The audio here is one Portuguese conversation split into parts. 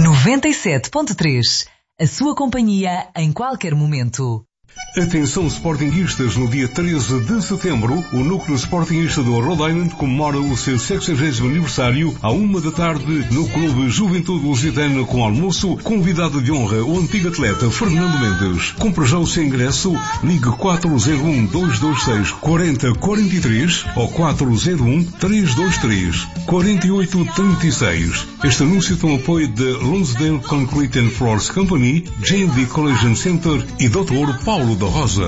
97.3. A sua companhia em qualquer momento. Atenção sportinguistas, no dia 13 de setembro, o Núcleo Sportingista do Rhode Island comemora o seu 60º aniversário à 1 da tarde no Clube Juventude Lusitana com almoço. Convidado de honra, o antigo atleta Fernando Mendes. Compre já o seu ingresso, ligue 401-226-4043 ou 401-323-4836. Este anúncio tem o apoio de Lonsdale Concrete and Floors Company, J&D Collision Center e Dr. Paulo da Rosa.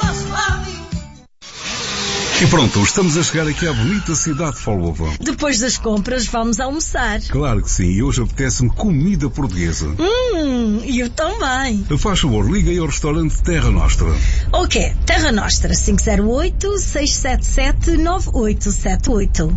E pronto, estamos a chegar aqui à bonita cidade de Fall River. Depois das compras vamos almoçar. Claro que sim, e hoje apetece-me comida portuguesa. Eu também. Faz favor, liga aí ao restaurante Terra Nostra. Ok, Terra Nostra, 508-677-9878.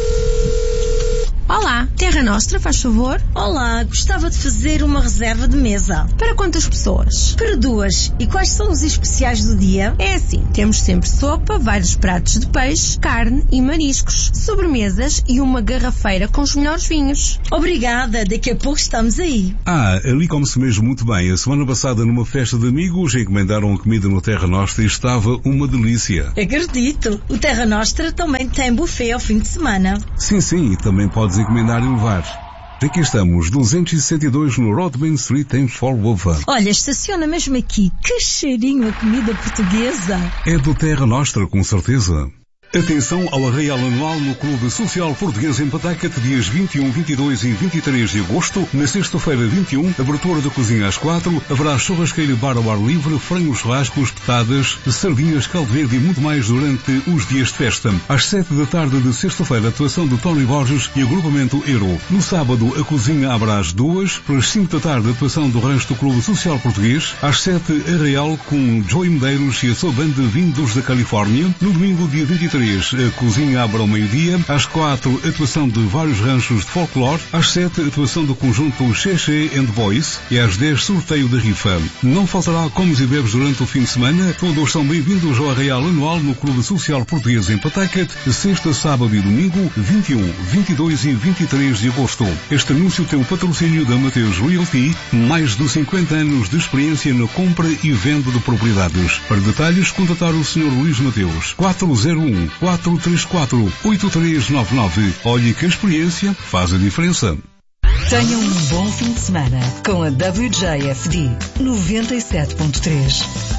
Olá, Terra Nostra, faz favor? Olá, gostava de fazer uma reserva de mesa. Para quantas pessoas? Para 2. E quais são os especiais do dia? É assim, temos sempre sopa, vários pratos de peixe, carne e mariscos, sobremesas e uma garrafeira com os melhores vinhos. Obrigada, daqui a pouco estamos aí. Ali come-se mesmo muito bem. A semana passada, numa festa de amigos, encomendaram comida no Terra Nostra e estava uma delícia. Acredito. O Terra Nostra também tem buffet ao fim de semana. Sim, e também podes encomendar e levar. Aqui estamos, 262 no Rodman Street em Fall River. Olha, estaciona mesmo aqui. Que cheirinho a comida portuguesa. É do Terra Nostra, com certeza. Atenção ao arraial anual no Clube Social Português em Pataca, dias 21, 22 e 23 de agosto. Na sexta-feira 21, abertura da cozinha às 4, haverá churrasqueira e bar ao ar livre, frangos churrascos, petadas, sardinhas, caldo verde e muito mais durante os dias de festa. Às 7 da tarde de sexta-feira, atuação de Tony Borges e agrupamento Euro. No sábado, a cozinha abre às 2, pelas 5 da tarde, atuação do rancho do Clube Social Português. Às 7, arraial com Joey Medeiros e a sua banda vindos da Califórnia. No domingo, dia 23, a cozinha abre ao meio-dia. Às 4, atuação de vários ranchos de folclore. Às 7, atuação do conjunto Cheche and Boys. E às 10, sorteio de rifa. Não faltará comes e bebes durante o fim de semana. Todos são bem-vindos ao arraial anual no Clube Social Português em Pawtucket, sexta, sábado e domingo, 21, 22 e 23 de agosto. Este anúncio tem o patrocínio da Mateus Realty, mais de 50 anos de experiência na compra e venda de propriedades. Para detalhes, contatar o Sr. Luís Mateus, 401-434-8399. Olhe que a experiência faz a diferença. Tenha um bom fim de semana com a WJFD 97.3.